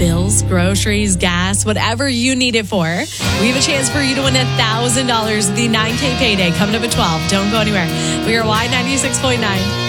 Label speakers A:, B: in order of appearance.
A: bills, groceries, gas, whatever you need it for. We have a chance for you to win $1,000, the 9K payday coming up at 12. Don't go anywhere. We are Y96.9.